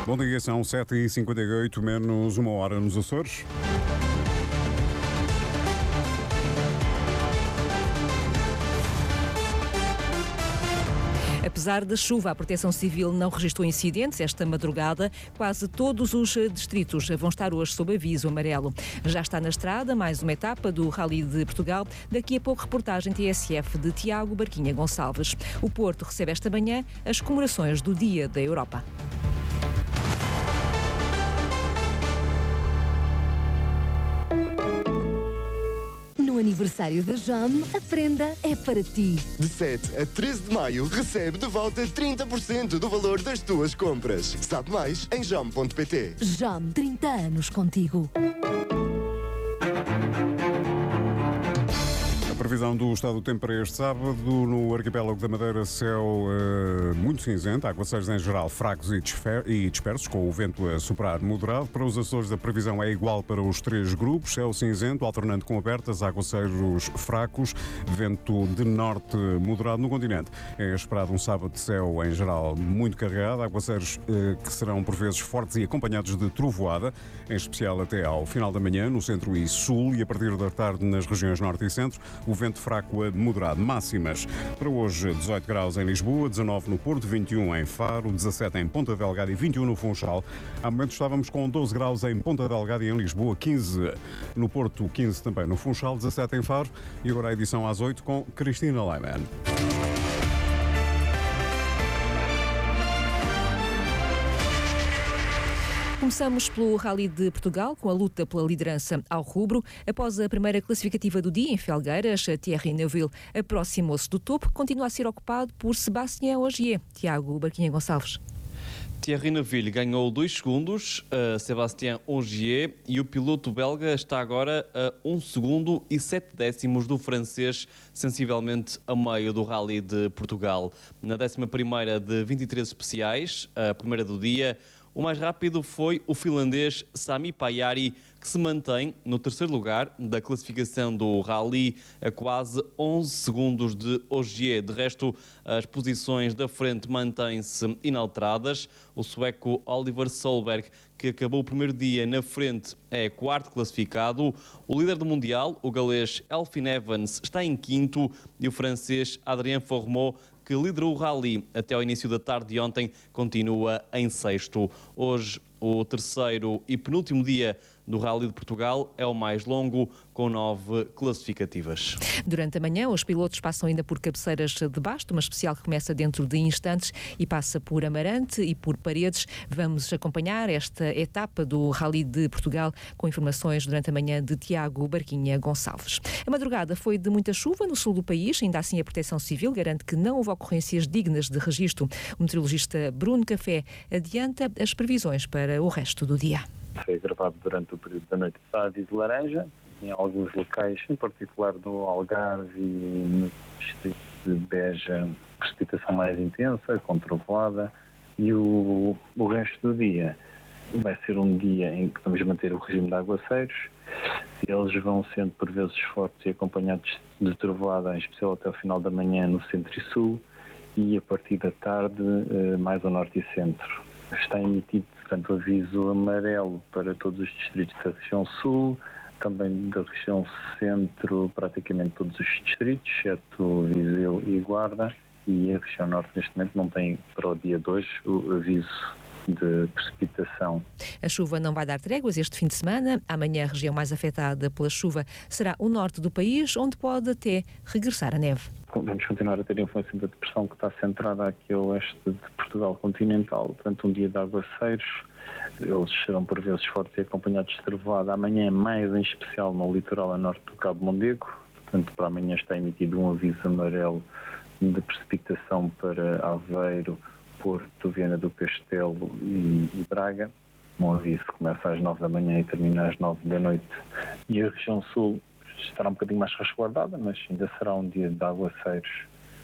Bom dia, são 7h58, menos uma hora nos Açores. Apesar da chuva, a Proteção Civil não registrou incidentes esta madrugada. Quase todos os distritos vão estar hoje sob aviso amarelo. Já está na estrada mais uma etapa do Rally de Portugal. Daqui a pouco, reportagem TSF de Tiago Barquinha Gonçalves. O Porto recebe esta manhã as comemorações do Dia da Europa. No aniversário da JAM, a prenda é para ti. De 7 a 13 de maio, recebe de volta 30% do valor das tuas compras. Sabe mais em jam.pt. JAM, 30 anos contigo. A previsão do estado do tempo para este sábado: no arquipélago da Madeira, céu muito cinzento, aguaceiros em geral fracos e dispersos, com o vento a soprar moderado. Para os Açores, a previsão é igual para os três grupos: céu cinzento, alternando com abertas, aguaceiros fracos, vento de norte moderado. No continente é esperado um sábado de céu em geral muito carregado, aguaceiros que serão por vezes fortes e acompanhados de trovoada, em especial até ao final da manhã, no centro e sul, e a partir da tarde nas regiões norte e centro, o vento fraco a moderado. Máximas para hoje: 18 graus em Lisboa, 19 no Porto, 21 em Faro, 17 em Ponta Delgada e 21 no Funchal. Há momento estávamos com 12 graus em Ponta Delgada e em Lisboa, 15 no Porto, 15 também no Funchal, 17 em Faro. E agora a edição às 8 com Cristina Leiman. Começamos pelo Rally de Portugal, com a luta pela liderança ao rubro. Após a primeira classificativa do dia em Felgueiras, Thierry Neuville aproximou-se do topo, continua a ser ocupado por Sébastien Ogier. Tiago Barquinha Gonçalves. Thierry Neuville ganhou 2 segundos a Sébastien Ogier e o piloto belga está agora a 1 segundo e 7 décimos do francês, sensivelmente a meio do Rally de Portugal. Na 11ª de 23 especiais, a primeira do dia, o mais rápido foi o finlandês Sami Pajari, que se mantém no terceiro lugar da classificação do Rally, a quase 11 segundos de Ogier. De resto, as posições da frente mantêm-se inalteradas. O sueco Oliver Solberg, que acabou o primeiro dia na frente, é quarto classificado. O líder do Mundial, o galês Elfyn Evans, está em quinto e o francês Adrien Fourmaux, que liderou o Rally até ao início da tarde de ontem, continua em sexto. Hoje, o terceiro e penúltimo dia do Rally de Portugal é o mais longo, com 9 classificativas. Durante a manhã, os pilotos passam ainda por Cabeceiras de Basto, uma especial que começa dentro de instantes e passa por Amarante e por Paredes. Vamos acompanhar esta etapa do Rally de Portugal com informações durante a manhã de Tiago Barquinha Gonçalves. A madrugada foi de muita chuva no sul do país, ainda assim a Proteção Civil garante que não houve ocorrências dignas de registro. O meteorologista Bruno Café adianta as previsões para o resto do dia. Foi gravado durante o período da noite de aviso laranja, em alguns locais, em particular no Algarve e no distrito de Beja, precipitação mais intensa, com trovoada, e o resto do dia vai ser um dia em que vamos manter o regime de aguaceiros. Eles vão sendo por vezes fortes e acompanhados de trovoada, em especial até o final da manhã no centro e sul, e a partir da tarde mais ao norte e centro. Está emitido, portanto, aviso amarelo para todos os distritos da região sul, também da região centro, praticamente todos os distritos, exceto Viseu e Guarda, e a região norte neste momento não tem para o dia de hoje o aviso de precipitação. A chuva não vai dar tréguas este fim de semana. Amanhã a região mais afetada pela chuva será o norte do país, onde pode até regressar a neve. Vamos continuar a ter influência da depressão que está centrada aqui ao oeste de Portugal continental. Portanto, um dia de aguaceiros, eles serão por vezes fortes e acompanhados de trovoada. Amanhã, mais em especial no litoral a norte do Cabo Mondego. Portanto, para amanhã está emitido um aviso amarelo de precipitação para Aveiro, Porto, Viana do Castelo e Braga. Um aviso que começa às 9 da manhã e termina às 9 da noite. E a região sul estará um bocadinho mais resguardada, mas ainda será um dia de aguaceiros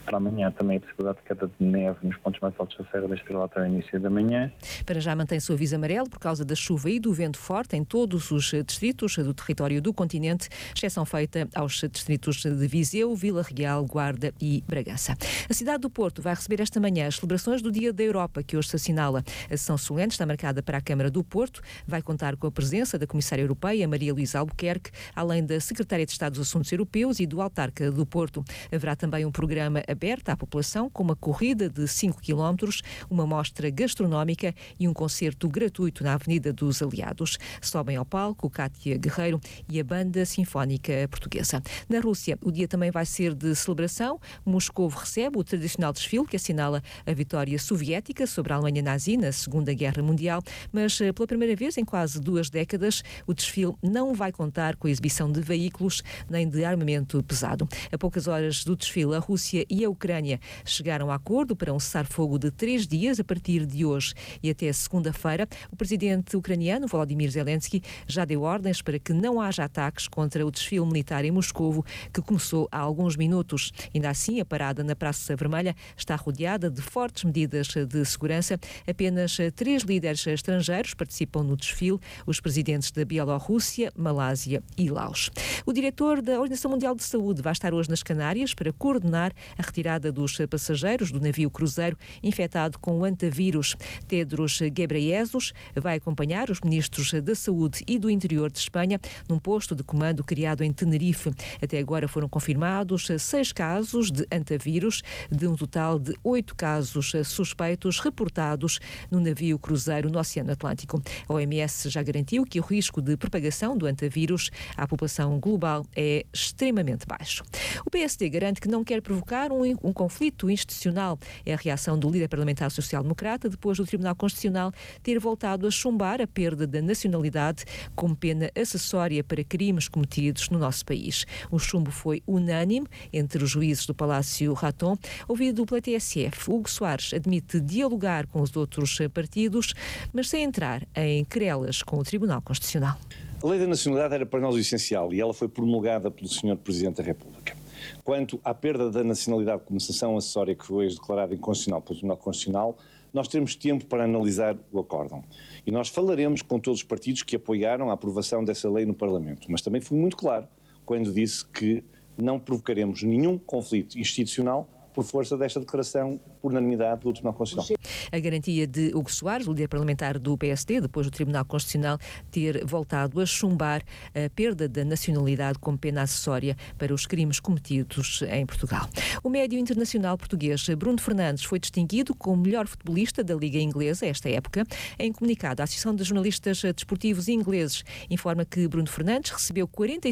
Para amanhã também a possibilidade de queda de neve nos pontos mais altos da Serra da Estrela até o início da manhã. Para já mantém-se o aviso amarelo por causa da chuva e do vento forte em todos os distritos do território do continente, exceção feita aos distritos de Viseu, Vila Real, Guarda e Bragança. A cidade do Porto vai receber esta manhã as celebrações do Dia da Europa, que hoje se assinala. A sessão solene está marcada para a Câmara do Porto, vai contar com a presença da Comissária Europeia, Maria Luísa Albuquerque, além da Secretária de Estado dos Assuntos Europeus e do Autarca do Porto. Haverá também um programa aberto à população, com uma corrida de 5 km, uma mostra gastronómica e um concerto gratuito na Avenida dos Aliados. Sobem ao palco Cátia Guerreiro e a Banda Sinfónica Portuguesa. Na Rússia, o dia também vai ser de celebração. Moscovo recebe o tradicional desfile que assinala a vitória soviética sobre a Alemanha nazi na Segunda Guerra Mundial, mas pela primeira vez em quase 2 décadas, o desfile não vai contar com a exibição de veículos nem de armamento pesado. A poucas horas do desfile, a Rússia e a Ucrânia chegaram a acordo para um cessar-fogo de 3 dias a partir de hoje e até segunda-feira. O presidente ucraniano, Volodymyr Zelensky, já deu ordens para que não haja ataques contra o desfile militar em Moscovo, que começou há alguns minutos. Ainda assim, a parada na Praça Vermelha está rodeada de fortes medidas de segurança. Apenas 3 líderes estrangeiros participam no desfile, os presidentes da Bielorrússia, Malásia e Laos. O diretor da Organização Mundial de Saúde vai estar hoje nas Canárias para coordenar a retirada dos passageiros do navio cruzeiro infectado com o antavírus. Tedros Ghebreyesus vai acompanhar os ministros da Saúde e do Interior de Espanha num posto de comando criado em Tenerife. Até agora foram confirmados 6 casos de antavírus, de um total de 8 casos suspeitos reportados no navio cruzeiro no Oceano Atlântico. A OMS já garantiu que o risco de propagação do antavírus à população global é extremamente baixo. O PSD garante que não quer provocar um conflito institucional. É a reação do líder parlamentar social-democrata depois do Tribunal Constitucional ter voltado a chumbar a perda da nacionalidade como pena acessória para crimes cometidos no nosso país. O chumbo foi unânime entre os juízes do Palácio Raton. Ouvido pela TSF, Hugo Soares admite dialogar com os outros partidos, mas sem entrar em querelas com o Tribunal Constitucional. A lei da nacionalidade era para nós o essencial e ela foi promulgada pelo Sr. Presidente da República. Quanto à perda da nacionalidade como sanção acessória que foi declarada inconstitucional pelo Tribunal Constitucional, nós teremos tempo para analisar o acórdão. E nós falaremos com todos os partidos que apoiaram a aprovação dessa lei no Parlamento. Mas também fui muito claro quando disse que não provocaremos nenhum conflito institucional por força desta declaração por unanimidade do Tribunal Constitucional. A garantia de Hugo Soares, o líder parlamentar do PSD, depois do Tribunal Constitucional ter voltado a chumbar a perda da nacionalidade como pena acessória para os crimes cometidos em Portugal. O médio internacional português Bruno Fernandes foi distinguido como melhor futebolista da Liga Inglesa esta época. Em comunicado, a Associação de Jornalistas Desportivos Ingleses informa que Bruno Fernandes recebeu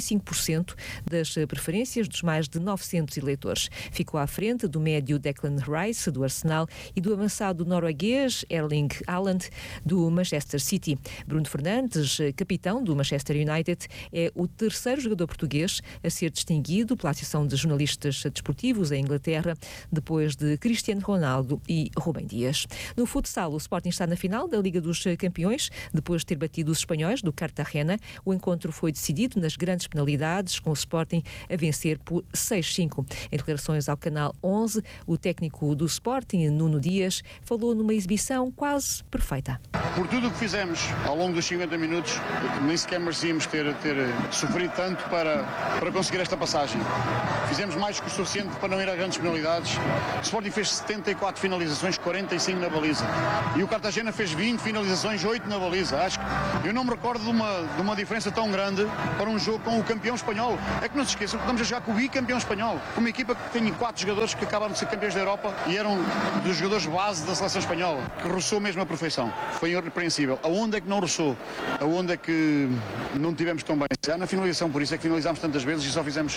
45% das preferências dos mais de 900 eleitores. Ficou à frente do médio Declan Rice, do Arsenal, e do avançado norueguês Erling Haaland, do Manchester City. Bruno Fernandes, capitão do Manchester United, é o terceiro jogador português a ser distinguido pela Associação de Jornalistas Desportivos em Inglaterra, depois de Cristiano Ronaldo e Rubem Dias. No futsal, o Sporting está na final da Liga dos Campeões, depois de ter batido os espanhóis do Cartagena. O encontro foi decidido nas grandes penalidades, com o Sporting a vencer por 6-5. Em declarações ao Canal 11, o técnico do Sporting, Nuno Dias, falou numa exibição quase perfeita. Por tudo o que fizemos ao longo dos 50 minutos, nem sequer merecíamos ter sofrido tanto para conseguir esta passagem. Fizemos mais que o suficiente para não ir a grandes penalidades. O Sporting fez 74 finalizações, 45 na baliza. E o Cartagena fez 20 finalizações, 8 na baliza. Acho que eu não me recordo de uma diferença tão grande para um jogo com o campeão espanhol. É que não se esqueçam que estamos a jogar com o bicampeão espanhol. Uma equipa que tem 4 jogadores que acabaram de ser campeões da Europa e eram dos jogadores base da seleção espanhola, que roçou mesmo a perfeição. Foi irrepreensível. Aonde é que não roçou? Aonde é que não tivemos tão bem? Já na finalização, por isso é que finalizámos tantas vezes e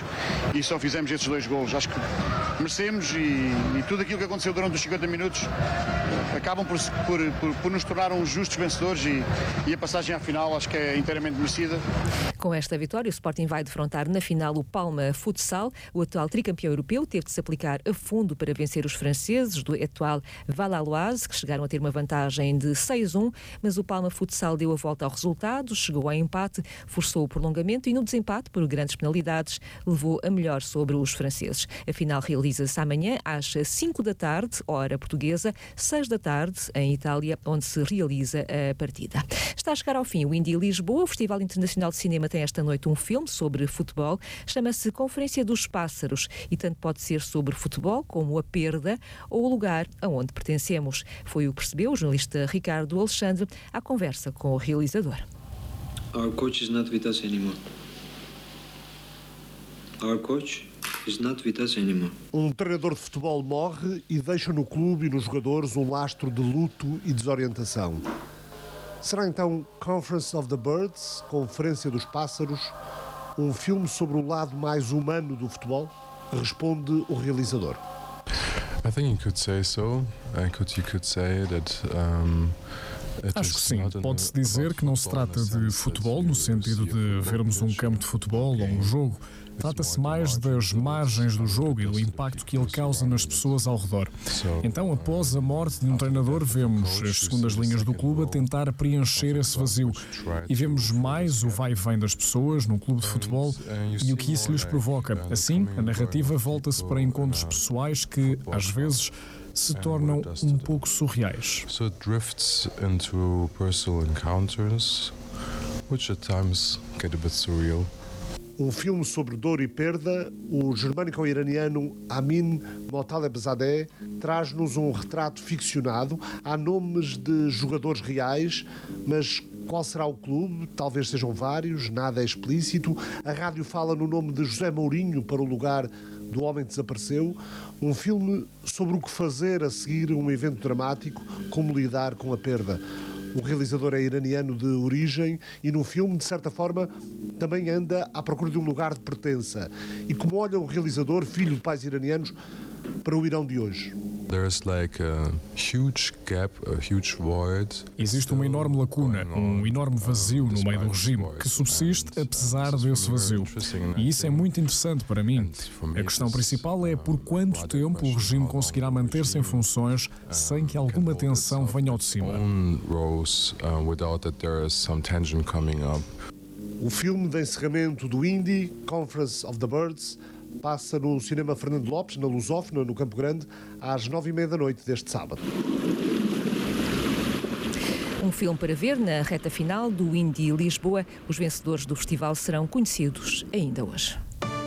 só fizemos esses 2 golos. Acho que merecemos e tudo aquilo que aconteceu durante os 50 minutos acabam por nos tornar uns justos vencedores e a passagem à final acho que é inteiramente merecida. Com esta vitória, o Sporting vai defrontar na final o Palma Futsal. O atual tricampeão europeu teve de se aplicar a fundo para vencer os franceses do atual Valaloise, que chegaram a ter uma vantagem de 6-1, mas o Palma Futsal deu a volta ao resultado, chegou ao empate, forçou o prolongamento e no desempate, por grandes penalidades, levou a melhor sobre os franceses. A final realizada Realiza-se amanhã às 5 da tarde, hora portuguesa, 6 da tarde em Itália, onde se realiza a partida. Está a chegar ao fim o Indy Lisboa. O Festival Internacional de Cinema tem esta noite um filme sobre futebol. Chama-se Conferência dos Pássaros e tanto pode ser sobre futebol como a perda ou o lugar aonde pertencemos. Foi o que percebeu o jornalista Ricardo Alexandre à conversa com o realizador. Our coach is not with us anymore. Our coach is not with us anymore. Um treinador de futebol morre e deixa no clube e nos jogadores um lastro de luto e desorientação. Será então Conference of the Birds, Conferência dos Pássaros, um filme sobre o lado mais humano do futebol? Responde o realizador. I think you could say so. You could say that. Acho que sim. Pode-se dizer que não se trata de futebol no sentido de vermos um campo de futebol ou um jogo. Trata-se mais das margens do jogo e do impacto que ele causa nas pessoas ao redor. Então, após a morte de um treinador, vemos as segundas linhas do clube a tentar preencher esse vazio. E vemos mais o vai e vem das pessoas no clube de futebol e o que isso lhes provoca. Assim, a narrativa volta-se para encontros pessoais que, às vezes, se tornam um pouco surreais. So it drifts into personal encounters, which at times get a bit surreal. Um filme sobre dor e perda, o germânico-iraniano Amin Motalebzadeh traz-nos um retrato ficcionado. Há nomes de jogadores reais, mas qual será o clube? Talvez sejam vários, nada é explícito. A rádio fala no nome de José Mourinho para o lugar do homem que desapareceu. Um filme sobre o que fazer a seguir um evento dramático, como lidar com a perda. O realizador é iraniano de origem e no filme, de certa forma, também anda à procura de um lugar de pertença. E como olha o realizador, filho de pais iranianos, para o Irão de hoje? There's like a huge gap, a huge void. Existe uma enorme lacuna, um enorme vazio no meio do regime, que subsiste apesar desse vazio. E isso é muito interessante para mim. A questão principal é por quanto tempo o regime conseguirá manter-se em funções sem que alguma tensão venha ao de cima. O filme de encerramento do Indy, Conference of the Birds, passa no Cinema Fernando Lopes, na Lusófona, no Campo Grande, às 21h30 da noite deste sábado. Um filme para ver na reta final do Indy Lisboa. Os vencedores do festival serão conhecidos ainda hoje.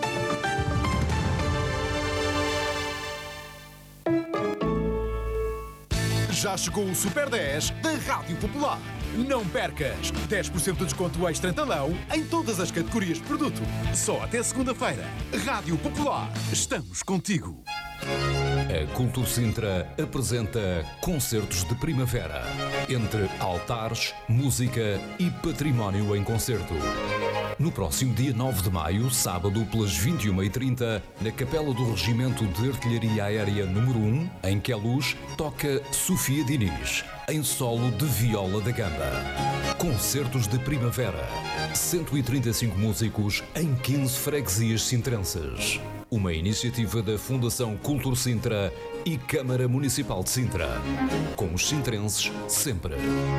Já chegou o Super 10 da Rádio Popular. Não percas! 10% de desconto extra em talão em todas as categorias de produto. Só até segunda-feira. Rádio Popular. Estamos contigo. A Cultura Sintra apresenta Concertos de Primavera. Entre altares, música e património em concerto. No próximo dia 9 de maio, sábado, pelas 21h30, na Capela do Regimento de Artilharia Aérea número 1, em Queluz, toca Sofia Diniz, em solo de viola da gamba. Concertos de Primavera. 135 músicos em 15 freguesias sintrenses. Uma iniciativa da Fundação Cultura Sintra e Câmara Municipal de Sintra. Com os sintrenses sempre.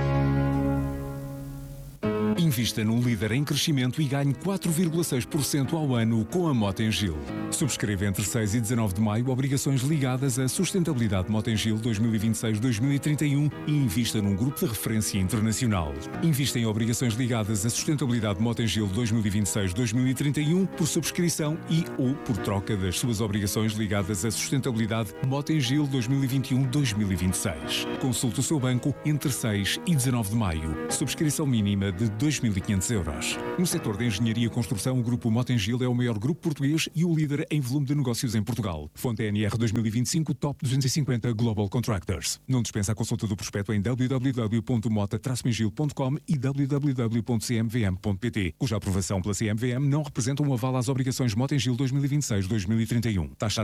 Invista num líder em crescimento e ganhe 4,6% ao ano com a Motengil. Subscreva entre 6 e 19 de maio obrigações ligadas à sustentabilidade Motengil 2026-2031 e invista num grupo de referência internacional. Invista em obrigações ligadas à sustentabilidade Motengil 2026-2031 por subscrição e ou por troca das suas obrigações ligadas à sustentabilidade Motengil 2021-2026. Consulte o seu banco entre 6 e 19 de maio. Subscrição mínima de 2.500 euros. No setor da engenharia e construção, o grupo Motengil é o maior grupo português e o líder em volume de negócios em Portugal. Fonte NR 2025 Top 250 Global Contractors. Não dispensa a consulta do prospecto em www.mota-mengil.com e www.cmvm.pt, cuja aprovação pela CMVM não representa um aval às obrigações Motengil 2026-2031. Taxa